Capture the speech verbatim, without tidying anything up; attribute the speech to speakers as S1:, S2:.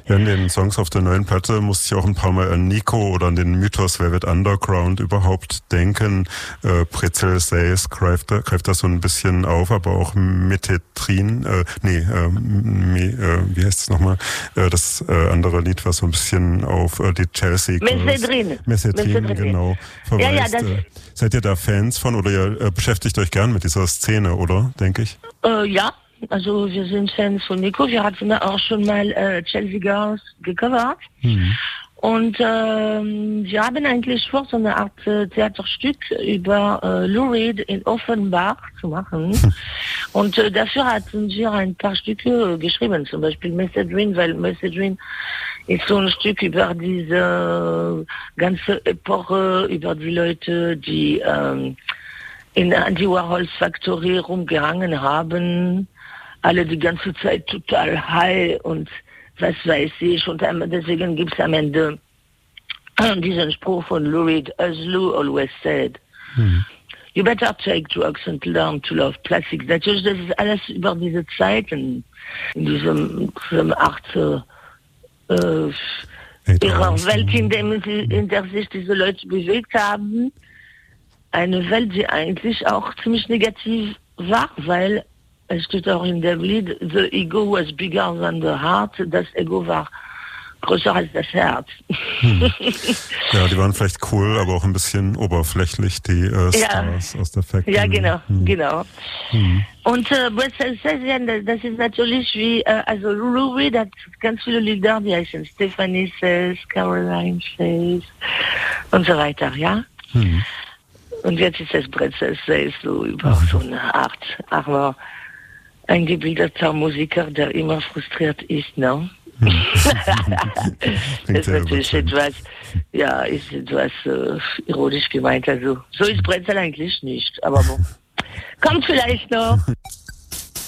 S1: Ja, in den Songs auf der neuen Platte musste ich auch ein paar Mal an Nico oder an den Mythos Velvet Underground überhaupt denken. Äh, Pretzel Says greift, greift das so ein bisschen auf, aber auch Methetrin, äh, nee, äh, me, äh, wie heißt es nochmal? Äh, das äh, andere Lied, was so ein bisschen auf äh, die Chelsea
S2: Messedrin.
S1: Messedrin, genau, verweist. Ja, ja, das äh, seid ihr da Fans von oder ihr äh, beschäftigt euch gern mit dieser Szene, oder, denke ich?
S2: Äh, ja. Also wir sind Fans von Nico, wir hatten auch schon mal äh, Chelsea Girls gecovert mhm. und ähm, wir haben eigentlich vor, so eine Art äh, Theaterstück über äh, Lou Reed in Offenbach zu machen und äh, dafür hatten wir ein paar Stücke geschrieben, zum Beispiel Messedrin, weil Messedrin ist so ein Stück über diese ganze Epoche, über die Leute, die ähm, in der Andy Warhols Factory rumgehangen haben, alle die ganze Zeit total high und was weiß ich. Und deswegen gibt es am Ende diesen Spruch von Lou Reed, as Lou always said, hm. you better take drugs and learn to love plastic. Natürlich, das ist alles über diese Zeiten, in diesem, diesem Art äh, ihrer Welt, in, dem, in der sich diese Leute bewegt haben. Eine Welt, die eigentlich auch ziemlich negativ war, weil es steht auch in dem Lied, the ego was bigger than the heart, das Ego war größer als das Herz.
S1: Hm. Ja, die waren vielleicht cool, aber auch ein bisschen oberflächlich, die äh, Stars ja. aus der Factory.
S2: Ja, genau,
S1: hm.
S2: genau. Hm. Und äh, das ist natürlich wie, äh, also Lou Reed hat ganz viele Lieder, die heißen Stephanie Says, Caroline Says und so weiter, ja. Hm. Und jetzt ist es Pretzel Says, so über mhm. so eine Art armer, eingebildeter Musiker, der immer frustriert ist, ne? Das ist natürlich etwas, ja, ist etwas äh, ironisch gemeint, also so ist Pretzel eigentlich nicht, aber bon. Kommt vielleicht noch.